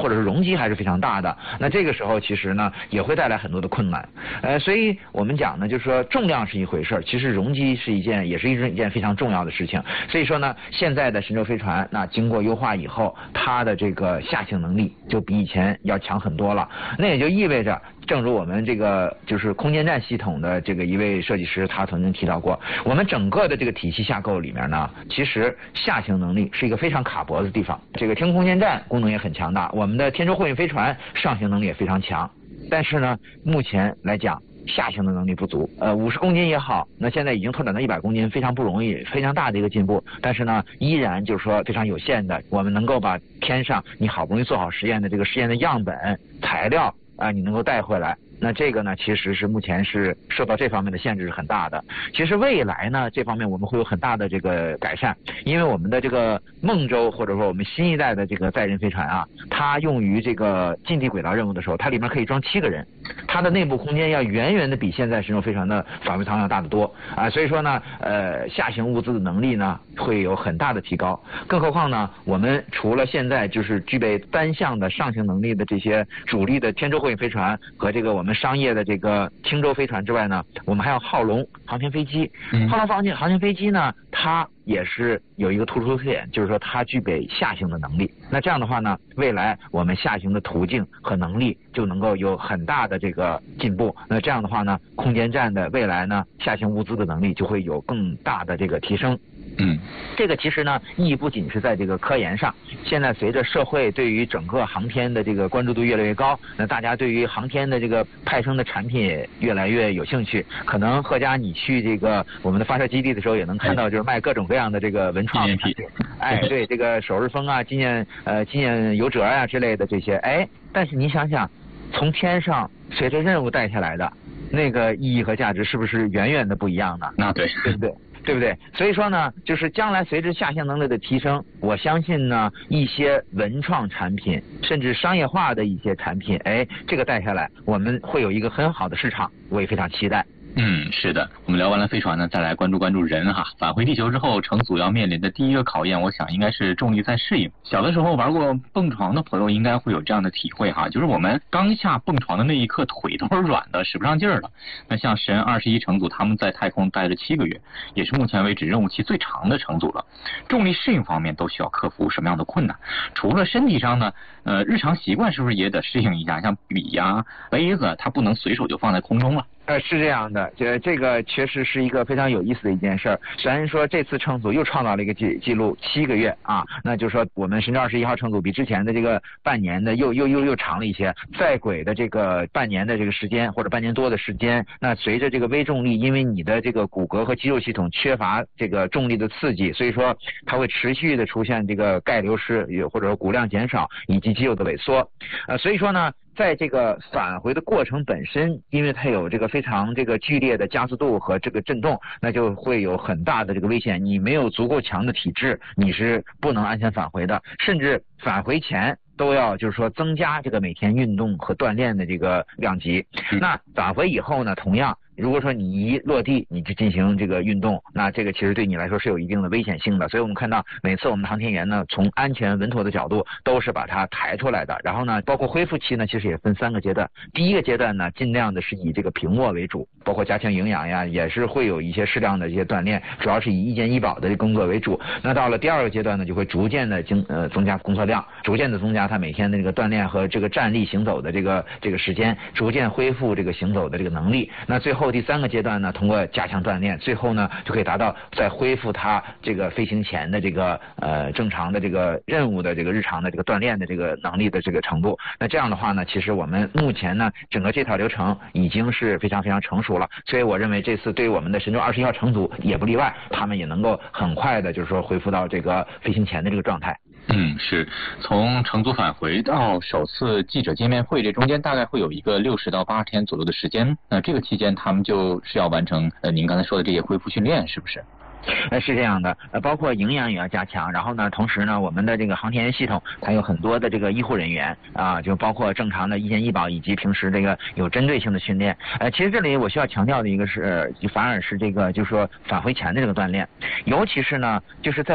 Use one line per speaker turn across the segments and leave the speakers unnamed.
者是容积还是非常大的，那这个时候其实呢也会带来很多的困难。所以我们讲呢，就是说重量是一回事，其实容积是也是一件非常重要的事情。所以说呢，现在的神舟飞船那经过优化以后，它的这个下行能力就比以前要强很多了。那也就意味着，正如我们这个就是空间站系统的这个一位设计师他曾经提到过，我们整个的这个体系架构里面呢，其实下行能力是一个非常卡脖子的地方。这个天空空间站功能也很强大，我们的天舟货运飞船上行能力也非常强，但是呢，目前来讲下行的能力不足。50公斤也好，那现在已经拓展到100公斤，非常不容易，非常大的一个进步。但是呢，依然就是说非常有限的，我们能够把天上你好不容易做好实验的这个实验的样本材料你能够带回来。那这个呢，其实是目前是受到这方面的限制是很大的。其实未来呢，这方面我们会有很大的这个改善，因为我们的这个梦舟或者说我们新一代的这个载人飞船它用于这个近地轨道任务的时候，它里面可以装7个人，它的内部空间要远远的比现在神舟飞船的返回舱要大得多所以说呢，下行物资的能力呢会有很大的提高。更何况呢，我们除了现在就是具备单向的上行能力的这些主力的天舟货运飞船和这个我们商业的这个轻舟飞船之外呢，我们还有浩龙航天飞机。浩龙航天飞机呢，它也是有一个突出特点，就是说它具备下行的能力。那这样的话呢，未来我们下行的途径和能力就能够有很大的这个进步。那这样的话呢，空间站的未来呢，下行物资的能力就会有更大的这个提升。这个其实呢，意义不仅是在这个科研上。现在随着社会对于整个航天的这个关注度越来越高，那大家对于航天的这个派生的产品也越来越有兴趣。可能贺佳你去这个我们的发射基地的时候，也能看到就是卖各种各样的这个文创产品。对，这个首日风纪念游折之类的这些。但是你想想，从天上随着任务带下来的那个意义和价值，是不是远远的不一样呢？
那对
不对？所以说呢，就是将来随着下行能力的提升，我相信呢，一些文创产品甚至商业化的一些产品，这个带下来，我们会有一个很好的市场，我也非常期待。
是的，我们聊完了飞船呢，再来关注人哈。返回地球之后，乘组要面临的第一个考验，我想应该是重力再适应。小的时候玩过蹦床的朋友应该会有这样的体会哈，就是我们刚下蹦床的那一刻，腿都是软的，使不上劲儿了。那像神21乘组，他们在太空待了7个月，也是目前为止任务期最长的乘组了。重力适应方面都需要克服什么样的困难？除了身体上呢，日常习惯是不是也得适应一下？像笔杯子，它不能随手就放在空中了。
是这样的，这个确实是一个非常有意思的一件事儿。虽然说这次乘组又创造了一个记录，7个月那就是说我们神舟21号乘组比之前的这个半年的又长了一些，在轨的这个半年的这个时间或者半年多的时间，那随着这个微重力，因为你的这个骨骼和肌肉系统缺乏这个重力的刺激，所以说它会持续的出现这个钙流失或者说骨量减少以及肌肉的萎缩所以说呢，在这个返回的过程本身，因为它有这个非常这个剧烈的加速度和这个震动，那就会有很大的这个危险。你没有足够强的体质，你是不能安全返回的，甚至返回前都要就是说增加这个每天运动和锻炼的这个量级。那返回以后呢，同样如果说你一落地你就进行这个运动，那这个其实对你来说是有一定的危险性的。所以我们看到每次我们航天员呢，从安全稳妥的角度都是把它抬出来的。然后呢，包括恢复期呢，其实也分3个阶段。第一个阶段呢，尽量的是以这个平卧为主，包括加强营养也是会有一些适量的一些锻炼，主要是以一健医保的工作为主。那到了第2个阶段呢，就会逐渐的增加工作量，逐渐的增加他每天的这个锻炼和这个站立行走的这个时间，逐渐恢复这个行走的这个能力。那最后第3个阶段呢，通过加强锻炼，最后呢就可以达到在恢复他这个飞行前的这个正常的这个任务的这个日常的这个锻炼的这个能力的这个程度。那这样的话呢，其实我们目前呢整个这套流程已经是非常非常成熟了。所以我认为这次对于我们的神舟21号乘组也不例外，他们也能够很快的就是说恢复到这个飞行前的这个状态。
是从乘组返回到首次记者见面会，这中间大概会有一个60到80天左右的时间。那这个期间他们就是要完成您刚才说的这些恢复训练，是不是？
是这样的，包括营养也要加强，然后呢，同时呢，我们的这个航天员系统还有很多的这个医护人员就包括正常的一健医保以及平时这个有针对性的训练。其实这里我需要强调的一个是，反而是这个就是说返回前的这个锻炼，尤其是呢，就是在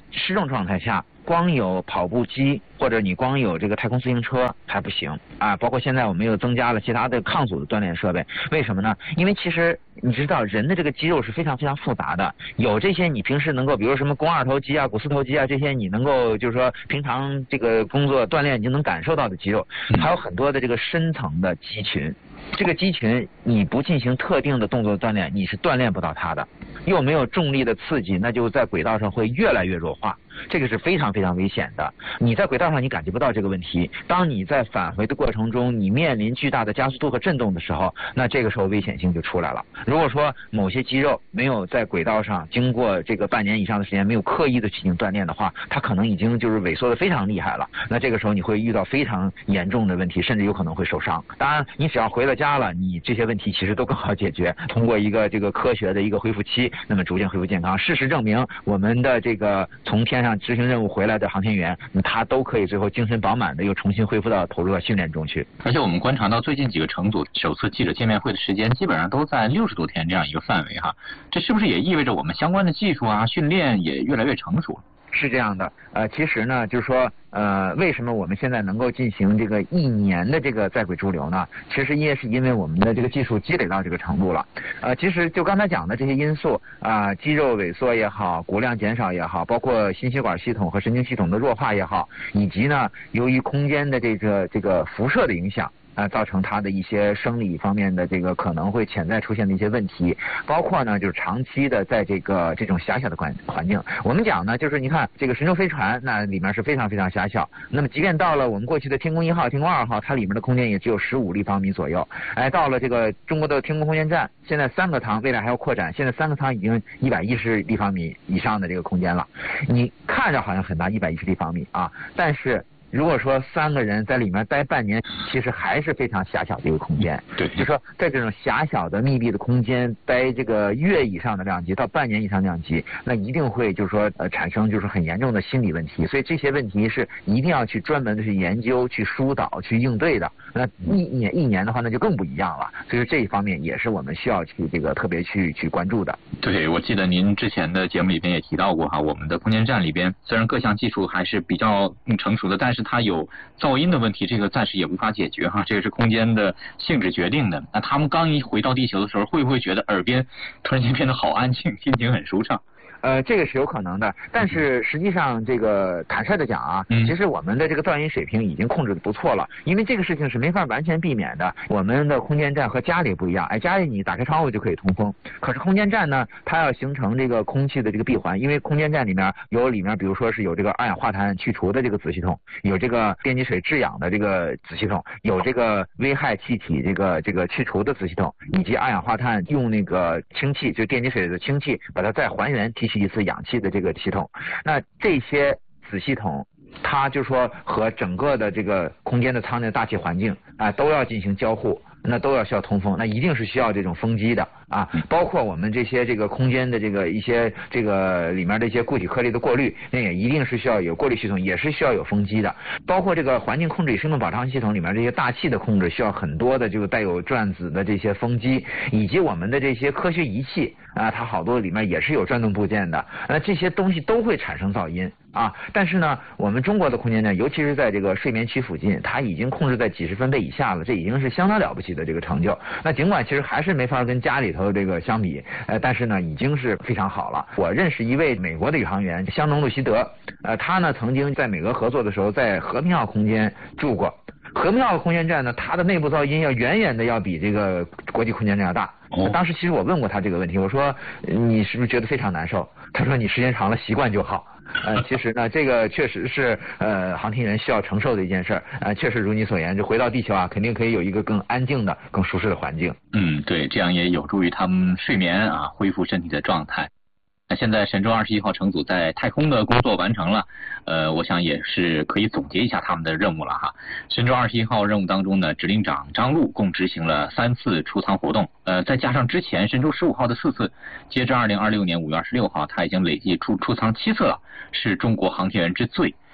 失重状态下，光有跑步机或者你光有这个太空自行车还不行啊，包括现在我们又增加了其他的抗阻的锻炼设备。为什么呢？因为其实你知道人的这个肌肉是非常非常复杂的，有这些你平时能够比如什么肱二头肌啊、股四头肌啊这些你能够就是说平常这个工作锻炼你就能感受到的肌肉，还有很多的这个深层的肌群。这个肌群你不进行特定的动作锻炼，你是锻炼不到它的，又没有重力的刺激，那就在轨道上会越来越弱化，这个是非常非常危险的。你在轨道上你感觉不到这个问题，当你在返回的过程中你面临巨大的加速度和震动的时候，那这个时候危险性就出来了。如果说某些肌肉没有在轨道上经过这个半年以上的时间没有刻意的进行锻炼的话，它可能已经就是萎缩的非常厉害了，那这个时候你会遇到非常严重的问题，甚至有可能会受伤。当然你只要回了家了，你这些问题其实都更好解决，通过一个这个科学的一个恢复期，那么逐渐恢复健康。事实证明我们的这个从天上执行任务回来的航天员，他都可以最后精神饱满的又重新恢复到投入到训练中去。
而且我们观察到最近几个乘组首次记者见面会的时间基本上都在60多天这样一个范围哈，这是不是也意味着我们相关的技术啊训练也越来越成熟？
是这样的，其实呢，就是说，为什么我们现在能够进行这个1年的这个在轨驻留呢？其实也是因为我们的这个技术积累到这个程度了。其实就刚才讲的这些因素肌肉萎缩也好，骨量减少也好，包括心血管系统和神经系统的弱化也好，以及呢，由于空间的这个辐射的影响。造成它的一些生理方面的这个可能会潜在出现的一些问题，包括呢就是长期的在这种狭小的环境。我们讲呢，就是你看这个神舟飞船，那里面是非常非常狭小。那么即便到了我们过去的天宫1号、天宫2号，它里面的空间也只有15立方米左右。到了这个中国的天宫空间站，现在3个舱，未来还要扩展，现在3个舱已经110立方米以上的这个空间了。你看着好像很大，110立方米啊，但是如果说3个人在里面待半年，其实还是非常狭小的一个空间。
对，
就是说在这种狭小的密闭的空间待这个月以上的量级到半年以上量级，那一定会就是说产生就是很严重的心理问题。所以这些问题是一定要去专门的去研究、去疏导、去应对的。那一年的话，那就更不一样了。所以这一方面也是我们需要去这个特别去关注的。
对，我记得您之前的节目里边也提到过哈，我们的空间站里边虽然各项技术还是比较成熟的，但是它有噪音的问题，这个暂时也无法解决哈，这个是空间的性质决定的。那他们刚一回到地球的时候，会不会觉得耳边突然间变得好安静，心情很舒畅？
这个是有可能的，但是实际上这个坦率的讲啊，其实我们的这个噪音水平已经控制的不错了，因为这个事情是没法完全避免的。我们的空间站和家里不一样，家里你打开窗户就可以通风，可是空间站呢，它要形成这个空气的这个闭环，因为空间站里面比如说是有这个二氧化碳去除的这个子系统，有这个电解水制氧的这个子系统，有这个危害气体这个去除的子系统，以及二氧化碳用那个氢气，就电解水的氢气把它再还原提取一次氧气的这个系统。那这些子系统它就说和整个的这个空间的舱内的大气环境都要进行交互，那都要需要通风，那一定是需要这种风机的包括我们这些这个空间的这个一些这个里面的一些固体颗粒的过滤，那也一定是需要有过滤系统，也是需要有风机的。包括这个环境控制与生命保障系统里面这些大气的控制，需要很多的这个带有转子的这些风机，以及我们的这些科学仪器它好多里面也是有转动部件的，这些东西都会产生噪音但是呢，我们中国的空间站，尤其是在这个睡眠区附近，它已经控制在几十分贝以下了，这已经是相当了不起的这个成就。那尽管其实还是没法跟家里头这个相比，但是呢，已经是非常好了。我认识一位美国的宇航员香农·路希德，他呢曾经在美俄合作的时候，在和平号空间住过。和平号空间站呢，它的内部噪音远远的要比这个国际空间站要大。当时其实我问过他这个问题，我说你是不是觉得非常难受？他说你时间长了习惯就好。其实呢，这个确实是航天员需要承受的一件事儿。确实如你所言，就回到地球肯定可以有一个更安静的、更舒适的环境。
对，这样也有助于他们睡眠恢复身体的状态。那现在神舟21号乘组在太空的工作完成了，我想也是可以总结一下他们的任务了哈。神舟21号任务当中呢，指令长张陆共执行了3次出舱活动，再加上之前神舟15号的4次，截至2026年5月26号，他已经累计出舱7次了，是中国航天员之最。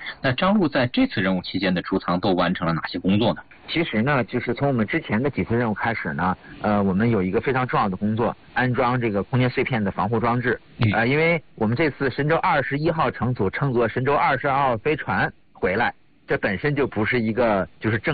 那张陆在这次任务期间的出舱都完成了哪些工作呢？
其实呢，就是从我们之前的几次任务开始呢，我们有一个非常重要的工作，安装这个空间碎片的防护装置。因为我们这次神舟21号乘组乘坐神舟22号飞船回来，这本身就不是一个就是正